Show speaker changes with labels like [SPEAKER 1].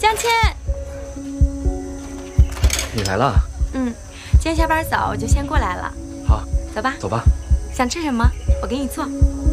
[SPEAKER 1] 张谦，
[SPEAKER 2] 你来了？
[SPEAKER 1] 今天下班早，我就先过来了。
[SPEAKER 2] 好，
[SPEAKER 1] 走吧。
[SPEAKER 2] 走吧。
[SPEAKER 1] 想吃什么？我给你做。